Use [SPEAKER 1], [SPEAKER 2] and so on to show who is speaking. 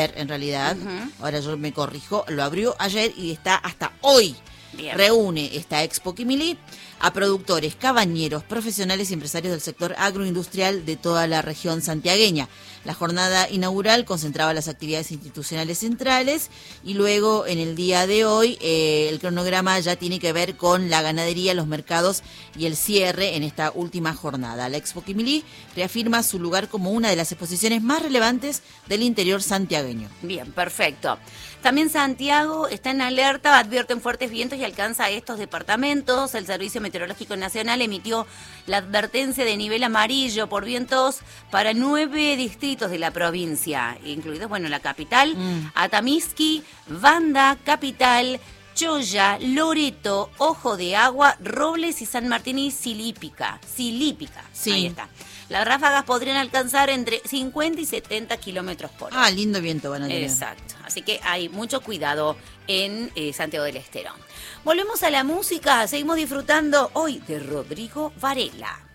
[SPEAKER 1] en realidad, ahora yo me corrijo, lo abrió ayer y está hasta hoy. Bien. Reúne esta Expo Quimilí a productores, cabañeros, profesionales y empresarios del sector agroindustrial de toda la región santiagueña. La jornada inaugural concentraba las actividades institucionales centrales y luego en el día de hoy el cronograma ya tiene que ver con la ganadería, los mercados y el cierre en esta última jornada. La Expo Quimilí reafirma su lugar como una de las exposiciones más relevantes del interior santiagueño.
[SPEAKER 2] Bien, perfecto. También Santiago está en alerta, advierten fuertes vientos y alcanza a estos departamentos. El Servicio Meteorológico Nacional emitió la advertencia de nivel amarillo por vientos para 9 distritos de la provincia, incluidos, la capital, Atamisqui, Banda, Capital, Choya, Loreto, Ojo de Agua, Robles y San Martín y Silípica. Sí. Ahí está. Las ráfagas podrían alcanzar entre 50 y 70 kilómetros por hora.
[SPEAKER 1] Lindo viento van a tener.
[SPEAKER 2] Exacto. Así que hay mucho cuidado en Santiago del Estero. Volvemos a la música. Seguimos disfrutando hoy de Rodrigo Varela.